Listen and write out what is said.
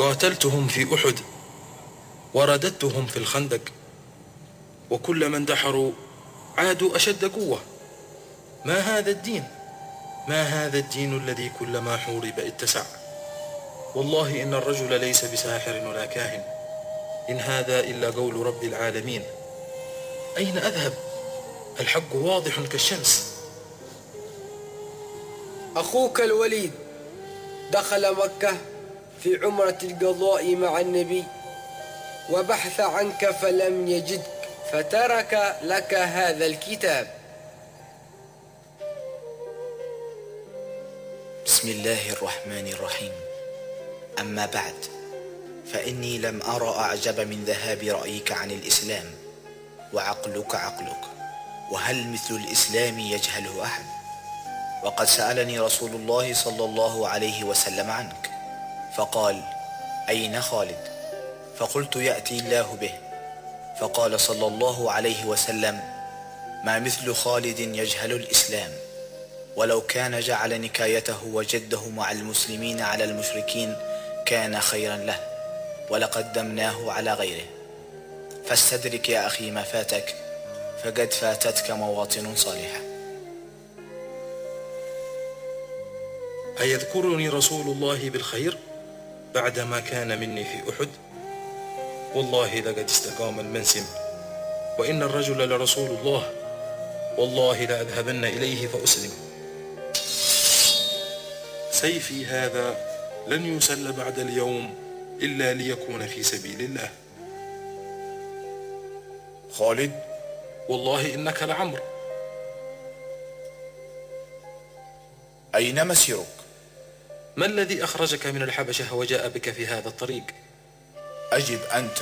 قاتلتهم في أحد ورددتهم في الخندق، وكلما اندحروا عادوا أشد قوة. ما هذا الدين؟ ما هذا الدين الذي كلما حورب اتسع؟ والله إن الرجل ليس بساحر ولا كاهن، إن هذا إلا قول رب العالمين. أين أذهب؟ الحق واضح كالشمس. أخوك الوليد دخل مكة في عمرة القضاء مع النبي، وبحث عنك فلم يجدك، فترك لك هذا الكتاب. بسم الله الرحمن الرحيم. أما بعد، فإني لم أرى أعجب من ذهاب رأيك عن الإسلام، وعقلك عقلك، وهل مثل الإسلام يجهله أحد؟ وقد سألني رسول الله صلى الله عليه وسلم عنك، فقال: أين خالد؟ فقلت: يأتي الله به. فقال صلى الله عليه وسلم: ما مثل خالد يجهل الإسلام، ولو كان جعل نكايته وجده مع المسلمين على المشركين كان خيرا له، ولقدمناه على غيره. فاستدرك يا أخي ما فاتك، فقد فاتتك مواطن صالحة. أيذكرني رسول الله بالخير بعدما كان مني في أحد؟ والله لقد استقام المنسم، وإن الرجل لرسول الله، والله لأذهبن إليه فأسلم. سيفي هذا لن يسل بعد اليوم إلا ليكون في سبيل الله. خالد؟ والله إنك لعمر. أين مسيرك؟ ما الذي أخرجك من الحبشة وجاء بك في هذا الطريق؟ أجب أنت.